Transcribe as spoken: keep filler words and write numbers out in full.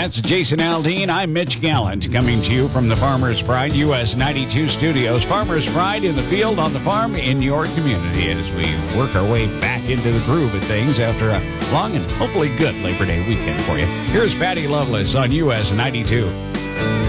That's Jason Aldean. I'm Mitch Gallant, coming to you from the Farmer's Pride U S ninety-two studios. Farmer's Pride in the field, on the farm, in your community, as we work our way back into the groove of things after a long and hopefully good Labor Day weekend for you. Here's Patty Loveless on U S ninety-two.